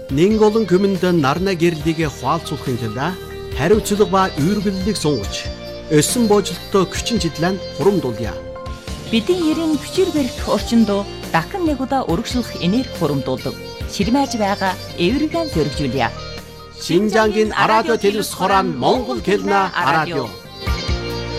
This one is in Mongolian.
Нэг олон хүмүнд нарна гэрлийг хуалцуулахын тулд хариуцлага ба үйргэллийг сунгаж, өссөн бooжилттой хүчин чиглэн хурамдуулъя. Бидний ерийн хүчээр барих орчинд дахин нэг удаа урагшлах энерги хурамдуулдаг. Ширмэж байгаа эврэгэн зөргижүүлье. Шинжангийн радио телевиз хорон Монгол хэлний радио.